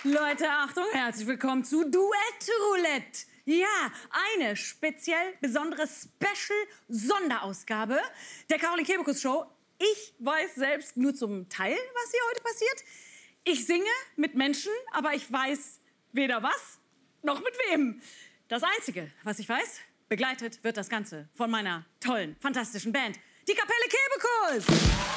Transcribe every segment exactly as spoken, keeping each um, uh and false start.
Leute, Achtung, herzlich willkommen zu Duett Roulette. Ja, eine speziell besondere Special-Sonderausgabe der Caroline Kebekus Show. Ich weiß selbst nur zum Teil, was hier heute passiert. Ich singe mit Menschen, aber ich weiß weder was noch mit wem. Das Einzige, was ich weiß, begleitet wird das Ganze von meiner tollen, fantastischen Band, die Kapelle Kebekus.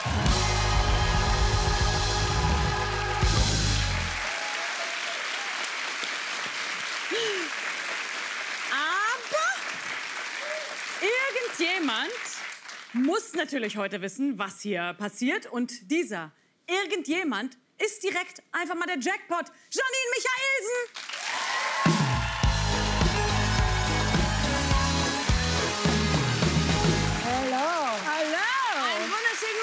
Irgendjemand muss natürlich heute wissen, was hier passiert. Und dieser irgendjemand ist direkt einfach mal der Jackpot. Janine Michaelsen! Hallo. Hallo! Einen wunderschönen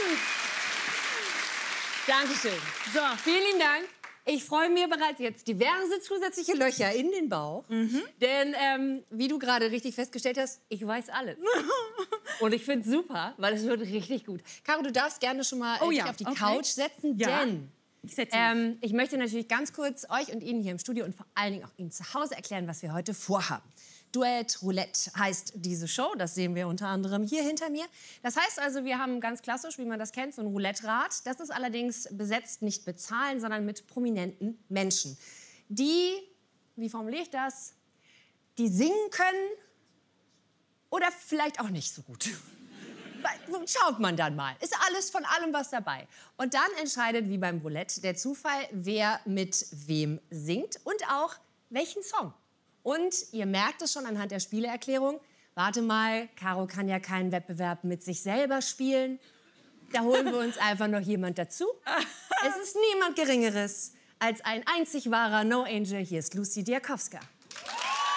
guten Abend. Dankeschön. So. Vielen lieben Dank. Ich freue mir bereits jetzt diverse zusätzliche Löcher in den Bauch. Mhm. Denn, ähm, wie du gerade richtig festgestellt hast, ich weiß alles. Und ich finde es super, weil es wird richtig gut. Caro, du darfst gerne schon mal oh, dich ja. auf die okay. Couch setzen, ja. denn ich, setze ähm, ich möchte natürlich ganz kurz euch und Ihnen hier im Studio und vor allen Dingen auch Ihnen zu Hause erklären, was wir heute vorhaben. Duett Roulette heißt diese Show, das sehen wir unter anderem hier hinter mir. Das heißt also, wir haben ganz klassisch, wie man das kennt, so ein Roulette-Rad. Das ist allerdings besetzt nicht mit Zahlen, sondern mit prominenten Menschen, die, wie formuliere ich das, die singen können oder vielleicht auch nicht so gut. Schaut man dann mal. Ist alles von allem was dabei. Und dann entscheidet, wie beim Roulette, der Zufall, wer mit wem singt und auch welchen Song. Und ihr merkt es schon anhand der Spieleerklärung. Warte mal, Caro kann ja keinen Wettbewerb mit sich selber spielen. Da holen wir uns einfach noch jemand dazu. Es ist niemand Geringeres als ein einzig wahrer No Angel. Hier ist Lucy Diakowska.